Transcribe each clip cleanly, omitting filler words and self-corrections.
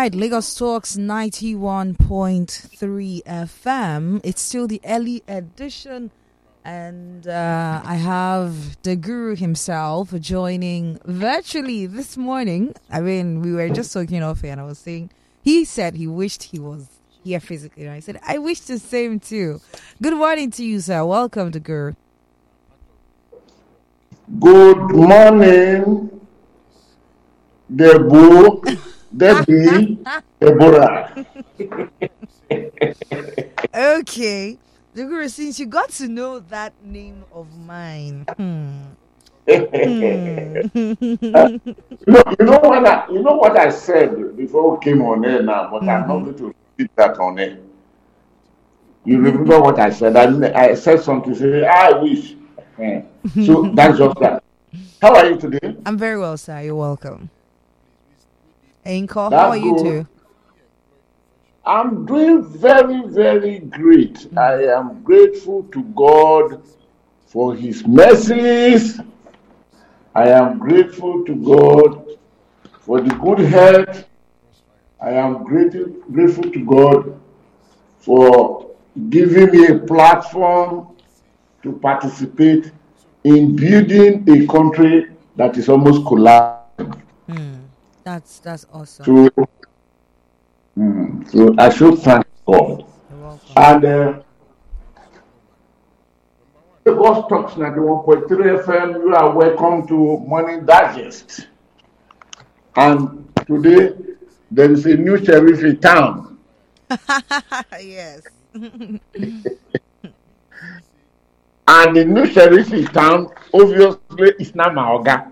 right, Lagos Talks 91.3 FM. It's still the early edition, and I have the guru himself joining virtually this morning. I mean, we were just talking off here, and I was saying, he said he wished he was here physically. And I said, I wish the same too. Good morning to you, sir. Welcome to Guru. Good morning, Deborah. Okay. The Guru, since you got to know that name of mine. You know what I said before we came on air now, but I'm not going to repeat that on air. You remember what I said? I said something, say, I wish. So that's just that. How are you today? I'm very well, sir. You're welcome. Anchor, how are you too? I'm doing very, very great. I am grateful to God for His mercies. I am grateful to God for the good health. I am grateful to God for giving me a platform to participate in building a country that is almost collapsing. That's awesome. So I should thank God. And Lagos Talks 91.3 FM, you are welcome to Morning Digest. And today there is a new sheriff in town. Yes. And the new sheriff in town, obviously, is not Maoga.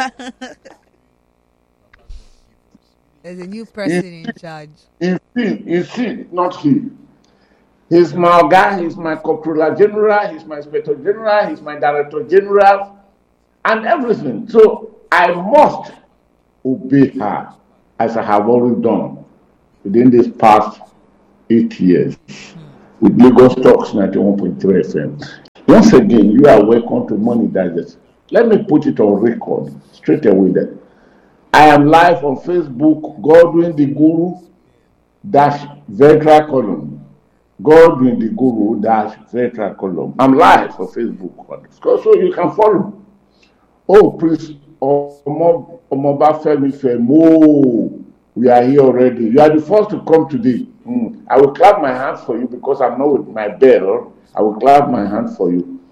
There's a new person in charge. You see, not he. He's Maoga, he's my Comptroller General, he's my Inspector General, he's my Director General, and everything. So I must obey her, as I have always done within this past 8 years with Lagos Talks 91.3 FM. Once again, you are welcome to Money Digest. Let me put it on record straight away that I am live on Facebook, Godwin the Guru Vetra column. Godwin the Guru Vetra column. I'm live on Facebook, so you can follow. Oh, please, Omoba Femi Femo, we are here already. You are the first to come today. I will clap my hands for you because I'm not with my bell. I will clap my hands for you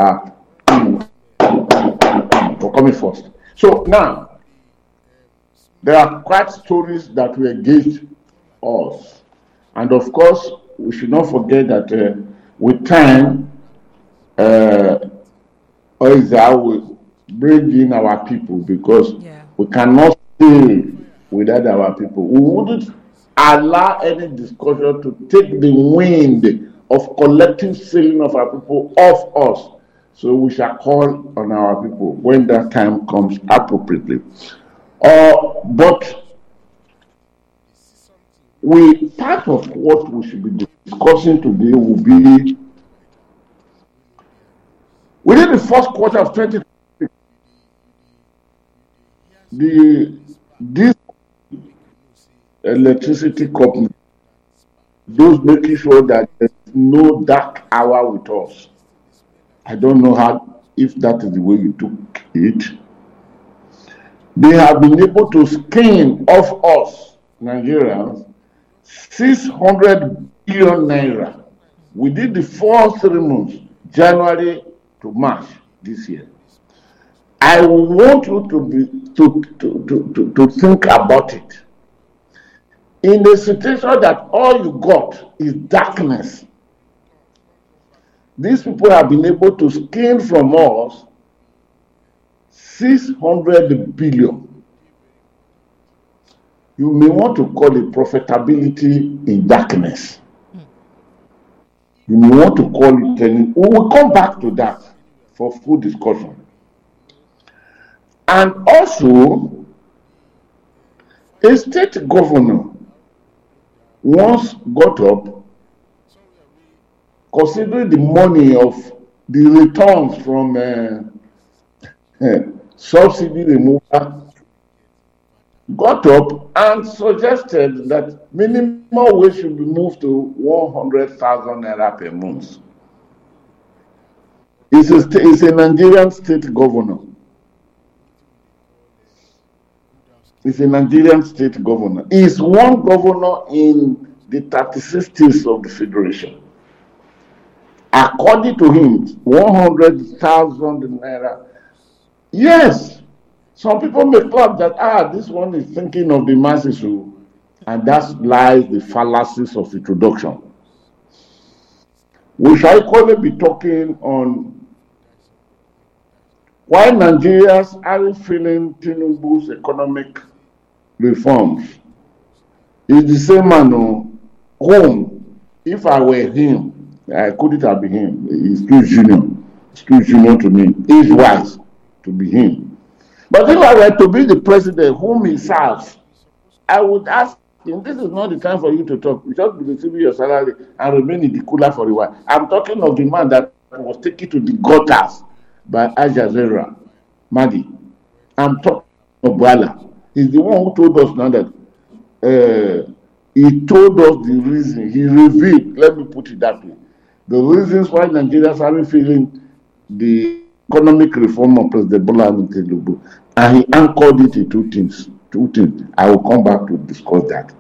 for coming first. So now, there are quite stories that will engage us. And of course, we should not forget that with time, Oiza will bring in our people because we cannot stay without our people. We wouldn't allow any discussion to take the wind of collective selling of our people off us. So we shall call on our people when that time comes appropriately. But part of what we should be discussing today will be within the first quarter of 2020, this electricity company, those making sure that there's no dark hour with us. I don't know if that is the way you took it. They have been able to skim off us, Nigerians, 600 billion naira within the first 3 months, January to March this year. I want you to think about it. In a situation that all you got is darkness, these people have been able to skim from us 600 billion. You may want to call it profitability in darkness. You may want to call it, we will come back to that for full discussion. And also, a state governor once got up, considering the money of the returns from subsidy removal got up and suggested that minimum wage should be moved to 100,000 naira per month. He's a Nigerian state governor. He's a Nigerian state governor. He's one governor in the 36 states of the Federation. According to him, 100,000 naira. Yes, some people may thought that, this one is thinking of the masses, and that lies the fallacies of introduction. We shall equally be talking on why Nigerians aren't feeling Tinubu's economic reforms. It's the same man whom, if I were him, I couldn't have been him. He's too junior. He's too junior to me. He's wise to be him. But if I were to be the president whom he serves, I would ask him, this is not the time for you to talk. You just be receiving your salary and remain in the cooler for a while. I'm talking of the man that was taken to the gutters by Al Jazeera, Mahdi. I'm talking of Bala. He's the one who told us now that he told us the reason, he revealed, let me put it that way, the reasons why Nigerians aren't feeling the economic reform of President Bola Ahmed Tinubu, and he anchored it in two things. I will come back to discuss that.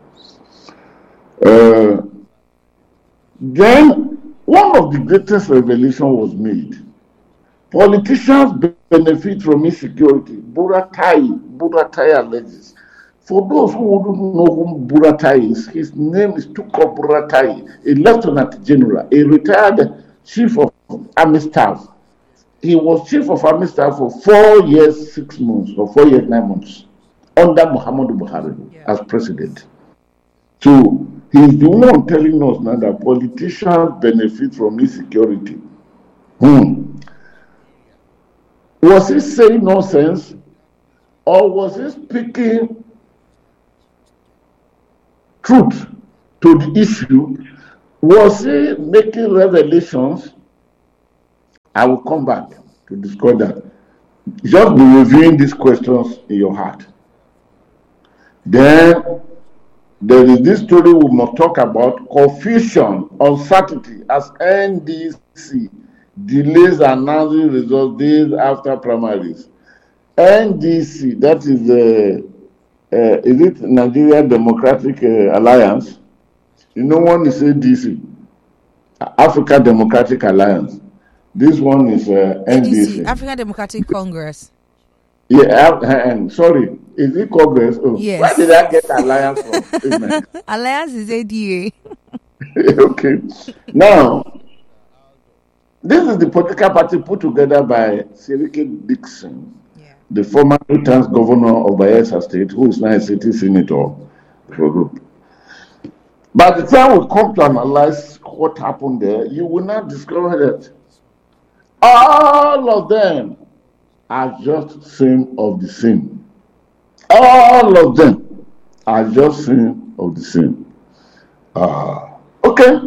Then, one of the greatest revelations was made. Politicians benefit from insecurity. Buratai alleges. For those who wouldn't know who Buratai is, his name is Tukur Buratai, a lieutenant general, a retired chief of army staff. He was chief of army staff for 4 years, 6 months, or 4 years, 9 months, under Muhammadu Buhari as president. So he's the one telling us now that politicians benefit from insecurity. Was he saying nonsense, or was he speaking truth to the issue? Was he making revelations? I will come back to discuss that. Just be reviewing these questions in your heart. Then there is this story we must talk about: confusion, uncertainty as NDC delays announcing results days after primaries. NDC, that is it Nigeria Democratic Alliance? You know, one is ADC, Africa Democratic Alliance. This one is NDC, African Democratic Congress. Yeah, sorry, is it Congress? Oh, yes. Where did I get Alliance from? Alliance is ADA. Okay. Now, this is the political party put together by Sirike Dixon, the former Utah's governor of Bayelsa State, who is now a city senator for group. By the time we come to analyze what happened there, you will not discover that all of them are just same of the same. All of them are just same of the same. Okay.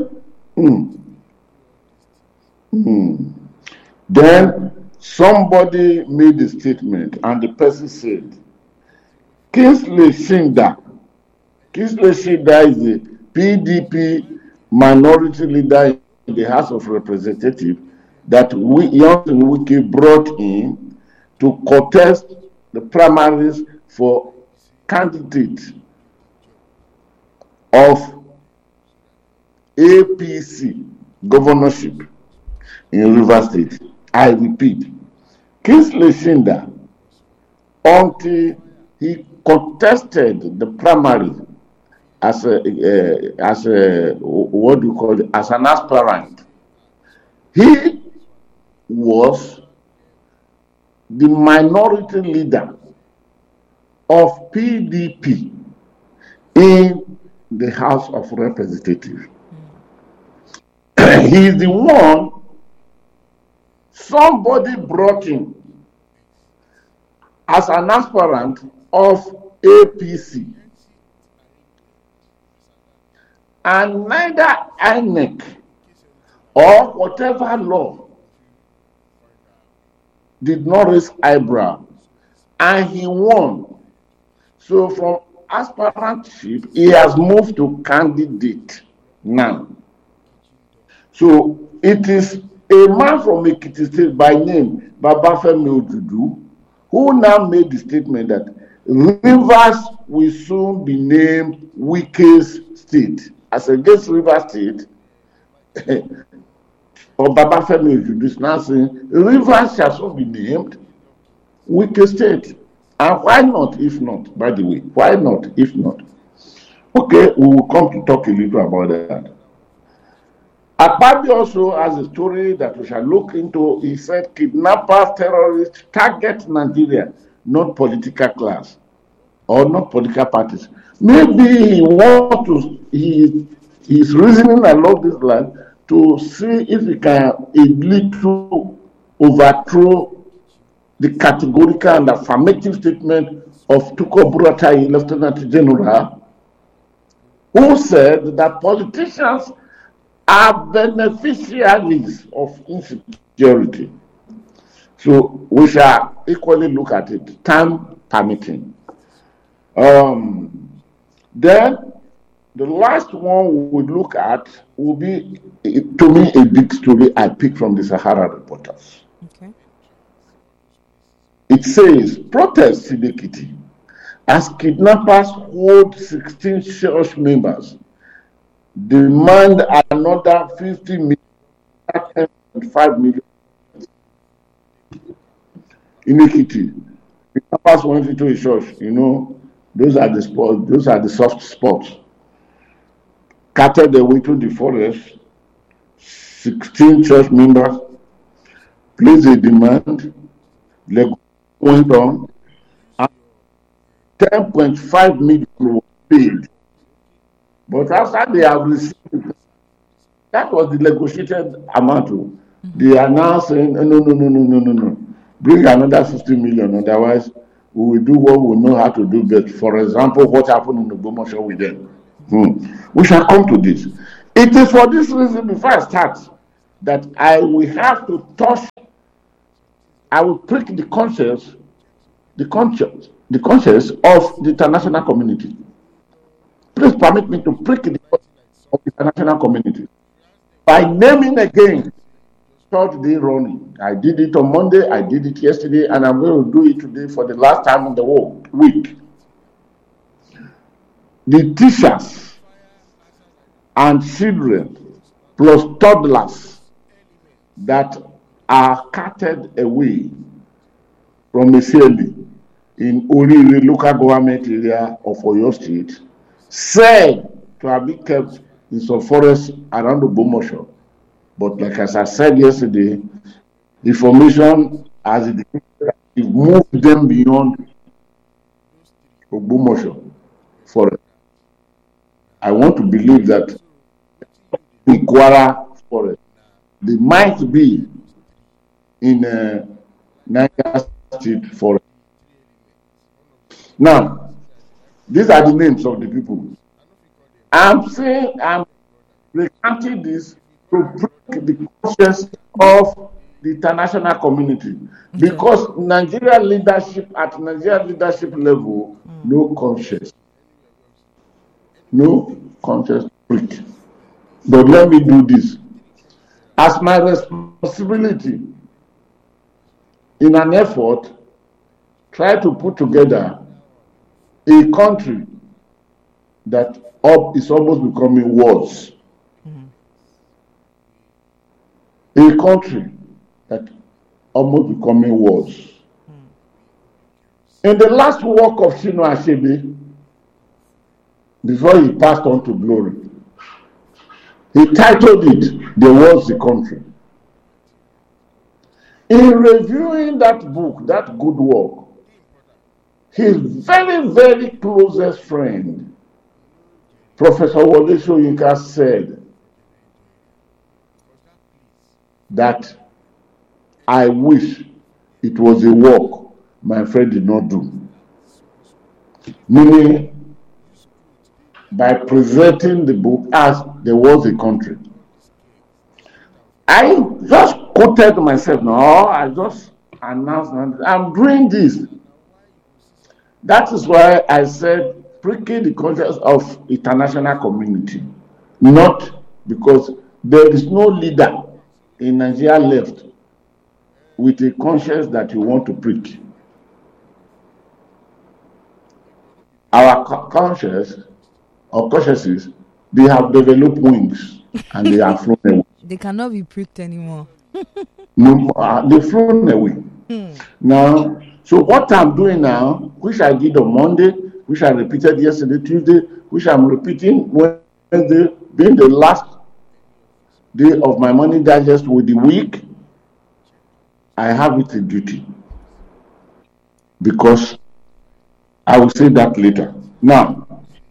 Then somebody made a statement, and the person said, Kingsley Shinda. Kingsley Shinda is the PDP minority leader in the House of Representatives that Young Wiki brought in to contest the primaries for candidate of APC governorship in Rivers State. I repeat, Kingsley Shinda, until he contested the primary as a what do you call it, as an aspirant, he was the minority leader of PDP in the House of Representatives. He is the one somebody brought in as an aspirant of APC. And neither INEC or whatever law did not raise eyebrow, and he won. So from aspirantship, he has moved to candidate now. So it is a man from Ekiti State by name, Babafemi Ojudu, who now made the statement that Rivers will soon be named weakest state. As against Rivers State, or Babafemi Ojudu is now saying Rivers shall soon be named weakest state. And why not, if not, by the way? Why not, if not? Okay, we will come to talk a little about that. Akpabio also has a story that we shall look into. He said kidnappers, terrorists target Nigeria, not political class or not political parties. Maybe he wants to, he's reasoning along this line to see if he can a little overthrow the categorical and affirmative statement of Tukur Buratai, Lieutenant General, who said that politicians are beneficiaries of insecurity. So we shall equally look at it, time permitting. Then the last one we would look at will be, to me, a big story I picked from the Sahara Reporters. Okay. It says, protests in Ekiti as kidnappers hold 16 church members, demand another 50 million, 5 million. In Ekiti, kidnappers went into a church, those are the spots, those are the soft spots. Carted their way to the forest, 16 church members placed a demand, went on, and 10.5 million was paid. But after they have received it, that was the negotiated amount. They are now saying, no. Bring another 50 million, otherwise we will do what we know how to do best. For example, what happened in the Ogbomoso with them. We shall come to this. It is for this reason, before I start, that I will have to touch, I will prick the conscience of the international community. Please permit me to prick the conscience of the international community by naming again third day running. I did it on Monday, I did it yesterday, and I'm going to do it today for the last time in the whole week. The teachers and children plus toddlers that are carted away from Esieli in Orire local government area of Oyo State, said to have been kept in some forest around Ogbomoso. But like as I said yesterday, information has moved them beyond Ogbomoso forest. I want to believe that in Kwara forest, they might be in Niger State forest. Now, these are the names of the people. I'm recounting this to break the conscience of the international community, because Nigeria leadership at Nigeria leadership level, no conscience break. But let me do this as my responsibility in an effort, try to put together a country that is almost becoming worse. A country that almost becoming worse. In the last work of Chinua Achebe, before he passed on to glory, he titled it, "There Was the Country." In reviewing that book, that good work, his very, very closest friend, Professor Wole Soyinka, said that I wish it was a work my friend did not do. Meaning, by presenting the book as There Was a Country. I just quoted myself. No, I just announced I'm doing this. That is why I said pricking the conscience of international community, not because there is no leader in Nigeria left with a conscience that you want to prick. Our conscience or consciences, they have developed wings and they are flown away. They cannot be pricked anymore. No, they've flown away. Now, so what I'm doing now, which I did on Monday, which I repeated yesterday, Tuesday, which I'm repeating Wednesday, being the last day of my Money Digest with the week, I have it in duty. Because I will say that later. Now,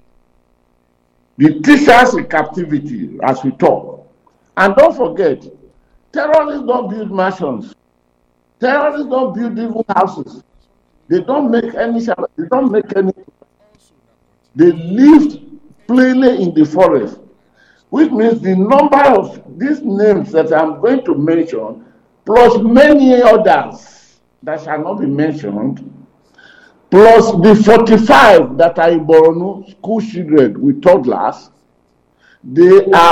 the teachers in captivity, as we talk. And don't forget, terrorists don't build mansions. Terrorists don't build evil houses. They don't make any. They don't make any. They live plainly in the forest, which means the number of these names that I'm going to mention, plus many others that shall not be mentioned, plus the 45 that are in Borno school children with toddlers, they are